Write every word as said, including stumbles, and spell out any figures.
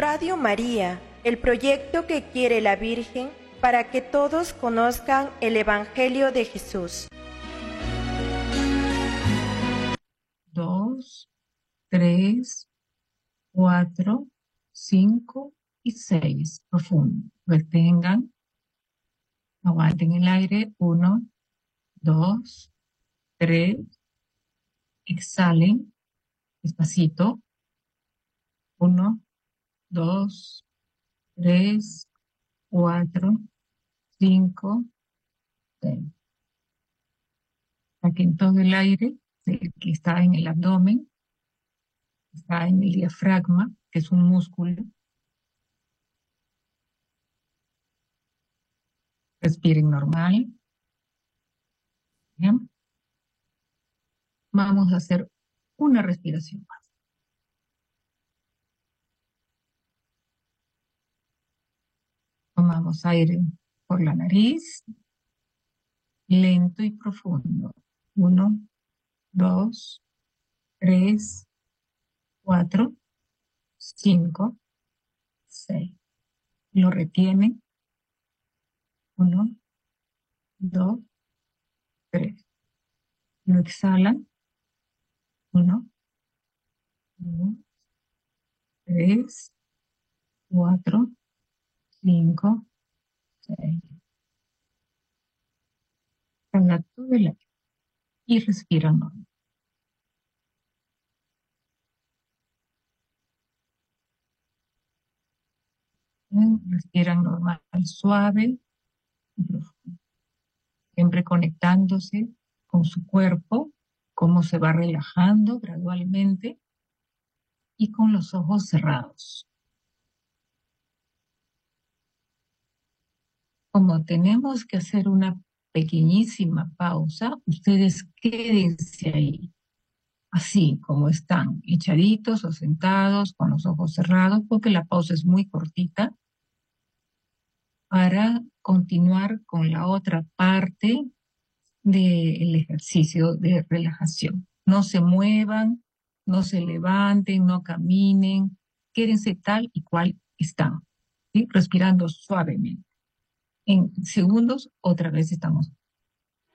Radio María, el proyecto que quiere la Virgen para que todos conozcan el Evangelio de Jesús. Dos, tres, cuatro, cinco y seis. Profundo. Retengan. Aguanten el aire. Uno, dos, tres. Exhalen. Despacito. Uno, dos, tres, cuatro, cinco, seis. Saquen todo el aire el que está en el abdomen, está en el diafragma, que es un músculo. Respiren normal. Bien. Vamos a hacer una respiración más. Tomamos aire por la nariz, lento y profundo. Uno, dos, tres, cuatro, cinco, seis. Lo retienen. Uno, dos, tres. Lo exhalan. Uno, dos, tres, cuatro, cinco, seis. Exhala todo el aire y respira normal. Respiran normal, suave y profundo. Siempre conectándose con su cuerpo, cómo se va relajando gradualmente y con los ojos cerrados. Como tenemos que hacer una pequeñísima pausa, ustedes quédense ahí, así como están, echaditos o sentados con los ojos cerrados, porque la pausa es muy cortita, para continuar con la otra parte del ejercicio de relajación. No se muevan, no se levanten, no caminen, quédense tal y cual están, ¿sí? Respirando suavemente. En segundos, otra vez estamos